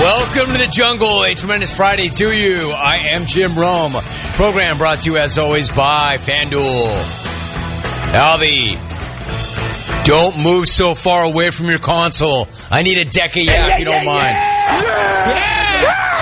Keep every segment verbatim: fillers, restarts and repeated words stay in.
Welcome to the jungle. A tremendous Friday to you. I am Jim Rome. Program brought to you, as always, by FanDuel. Alvy, don't move so far away from your console. I need a deck of yak, yeah, if you don't yeah, mind. Yeah.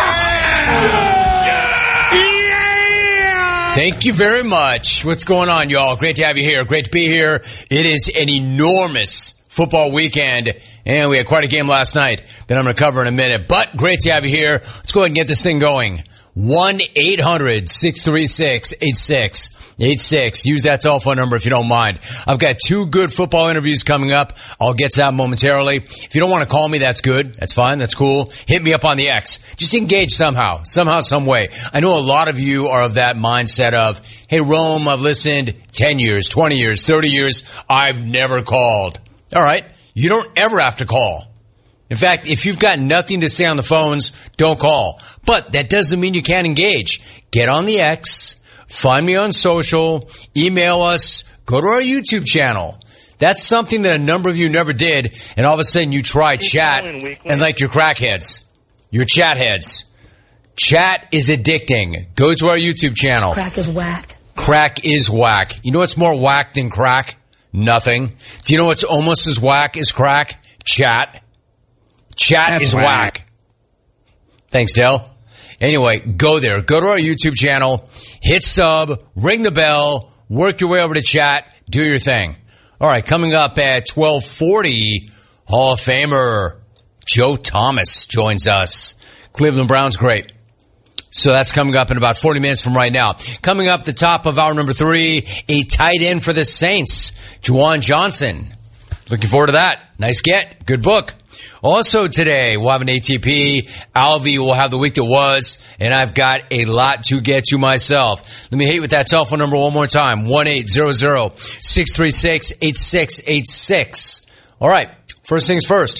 Yeah. Thank you very much. What's going on, y'all? Great to have you here. Great to be here. It is an enormous football weekend, and we had quite a game last night that I'm going to cover in a minute. But great to have you here. Let's go ahead and get this thing going. one eight hundred six three six eight six eight six. Use that telephone number if you don't mind. I've got two good football interviews coming up. I'll get to that momentarily. If you don't want to call me, that's good. That's fine. That's cool. Hit me up on the X. Just engage somehow, somehow, some way. I know a lot of you are of that mindset of, hey, Rome, I've listened ten years, twenty years, thirty years. I've never called. All right. You don't ever have to call. In fact, if you've got nothing to say on the phones, don't call. But that doesn't mean you can't engage. Get on the X, find me on social, email us, go to our YouTube channel. That's something that a number of you never did, and all of a sudden you try chat, and like you're crackheads. You're chat heads. Chat is addicting. Go to our YouTube channel. Crack is whack. Crack is whack. You know what's more whack than crack? Nothing. Do you know what's almost as whack as crack? Chat. Chat That's is whack. whack. Thanks, Del. Anyway, go there. Go to our YouTube channel. Hit sub. Ring the bell. Work your way over to chat. Do your thing. All right, coming up at twelve forty, Hall of Famer Joe Thomas joins us. Cleveland Browns great. So that's coming up in about forty minutes from right now. Coming up the top of hour number three, a tight end for the Saints, Juwan Johnson. Looking forward to that. Nice get. Good book. Also today, we'll have an A T P. Alvy will have the week that was, and I've got a lot to get to myself. Let me hit you with that telephone number one more time, one eight hundred six three six eight six eight six. All right, first things first.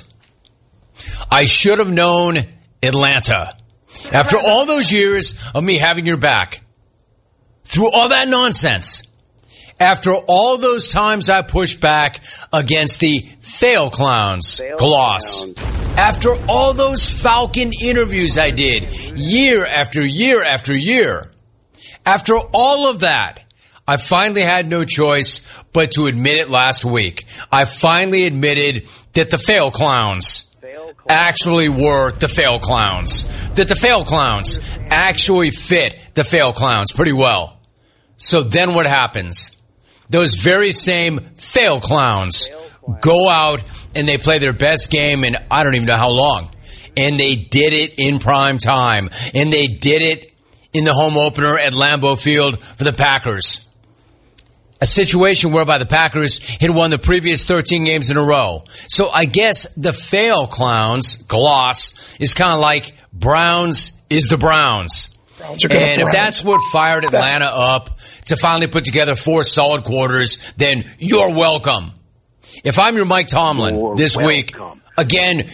I should have known Atlanta. After all those years of me having your back, through all that nonsense, after all those times I pushed back against the fail clowns, fail Gloss, clowns. After all those Falcon interviews I did year after year after year, after all of that, I finally had no choice but to admit it last week. I finally admitted that the fail clowns actually were the fail clowns. That the fail clowns actually fit the fail clowns pretty well. So then what happens? Those very same fail clowns go out and they play their best game in I don't even know how long. And they did it in prime time. And they did it in the home opener at Lambeau Field for the Packers. A situation whereby the Packers had won the previous thirteen games in a row. So I guess the fail clowns, Gloss, is kind of like Browns is the Browns. Browns and if that's what fired Atlanta up to finally put together four solid quarters, then you're welcome. If I'm your Mike Tomlin you're this welcome. week, again,